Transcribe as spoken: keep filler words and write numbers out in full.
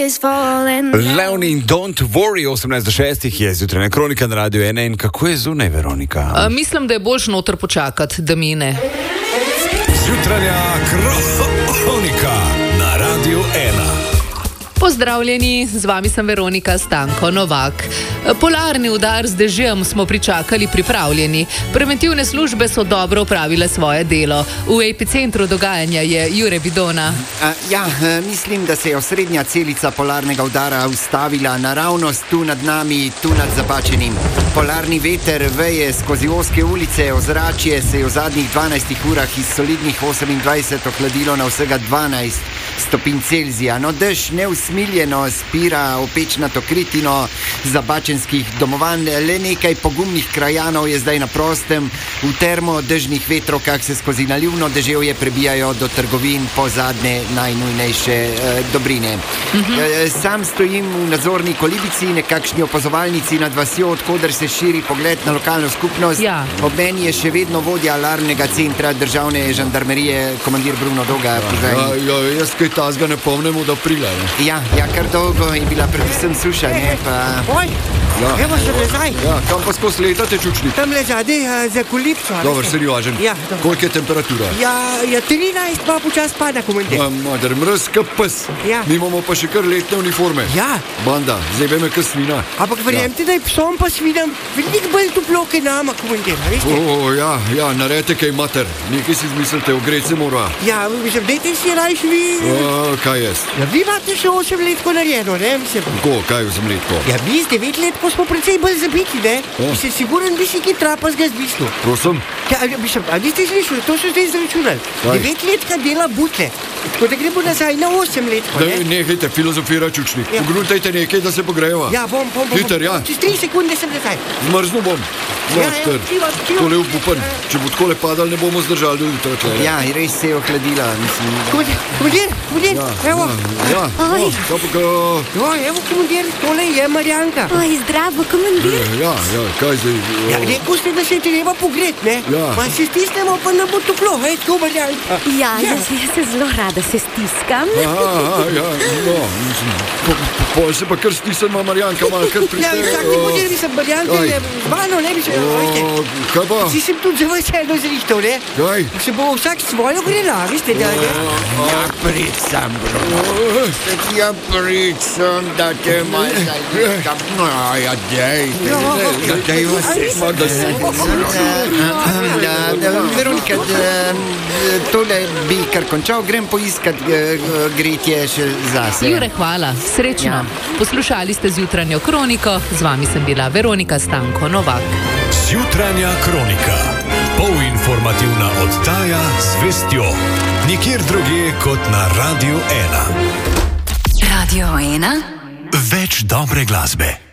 Levni in Don't Worry, osemnajst do šestih je zjutrajna kronika na Radiu ena. In kako je zunaj, Veronika? A, mislim, da je boljš noter počakati, da mine. Zjutrajna kronika na Radiu ena. Pozdravljeni, z vami sem Veronika Stanko Novak. Polarni udar z dežjem smo pričakali pripravljeni. Preventivne službe so dobro opravile svoje delo. V epicentru dogajanja je Jure Vidona. A, ja, mislim, da se je osrednja celica polarnega udara ustavila naravnost tu nad nami, tu nad Zabačenim. Polarni veter veje skozi ozke ulice, ozračje se je v zadnjih dvanajstih urah iz solidnih osemindvajset ohladilo na vsega dvanajst stopinj Celzija. No, dež neusmiljeno spira opečnato kritino zabačenskih domovanj. Le nekaj pogumnih krajanov je zdaj na prostem v termodežnih vetrokah, se skozi nalivno deževje prebijajo do trgovin po zadnje najnujnejše eh, dobrine. Mhm. Eh, sam stojim v nadzorni kolibici, nekakšni opazovalnici nad vasjo, odkoder se širi pogled na lokalno skupnost. Ja. Ob meni je še vedno vodja alarmnega centra državne žandarmerije, komandir Bruno Doga. Ja, ja, jaz kaj tazga ne pomnem od aprila. Ne? Ja, ja, kar dolgo je bila predvsem suša, ne pa... Oj, Ja. evo se nazaj. Ja, kam pa skozi letate, čučnik? Tam le zadej uh, za kolipco. Dobar, seriožen. Ja, dobro. Koliko je temperatura? Ja, ja, trinajst pa počas pada, komandir. Ja, mater, mrz ka pes. Ja. Mi imamo pa še kar letne uniforme. Ja. Banda, zebe me ka svina. Ampak verjemite, da je psom pa svinam veliko bolj toplo, kaj nama, komandir, veste? O, ja, ja, naredite kaj, mater. Nekaj si izmislite, ogreti se mora. Ja, mislim, dajte si rajš vi... A, kaj jaz? Ja, vi imate še osem letko narejeno, ne? Mislim. Ko, kaj vzem letko? Ja, mi z devet letko smo precej bolj zabiti, ne? Ja. Mislim, siguren bi si kaj trapazga zbislil. Prosim? Ja, mislim, a niste slišali, to so zdaj izračunali. Kaj? Devet letka dela butle. Tako da gremo nazaj na osem letko, Da, ne? nehajte filozofira, čučnik. Ja. Pogrutajte nekaj, da se pogrejeva. Ja, bom, bom, bom. Hiter, ja. Čez tri sekunde sem nazaj. Zmrznu bom. Ja, ja, Mater, čiva, čiva. tole upupan. Če bo takole padal, ne bomo zdržali do jutra. tle. Ja, res se je ohladila, mislim. Komandir, komandir, komandir, evo. Ja, Oj. ja, ja, pa ka... Jo, evo, komandir, tole je Marjanka. Oj, zdravo, komandir. Ja, ja, kaj zdaj? Ja, rekel ste, da se treba pogret, ne? Ja. Pa se stisnemo, pa nam bo toplo, hej, tako Marjanka. Ja, jaz, jaz se zelo rada se stiskam. Aha, aha, ja, no, mislim, po, po, se pa kar stisnemo, Marjanka, malo kar Ja, priteje. vsak komandir, mislim, Marjanka Aj. je zvano, ne bi se, veste. O, kaj pa? Si sem tudi za vas eno zrihtal, ne? Kaj? Se bo vsak svojo grela, veste, da ne? Ja, prid sem, Bruno. Ja, prid sem, da te malo zalikam. No, ja, dej. Ja, dej vas. Ma, da se... Da, da, Veronika, da, tole bi kar končal, grem poiskat eh, gretje še zase. Jure, hvala, srečno. Poslušali ste zjutranjo kroniko, z vami sem bila Veronika Stanko Novak. Zjutrajna kronika. Polinformativna oddaja z vestjo. Nikjer drugje kot na Radiu ena. Radio ena. Več dobre glasbe.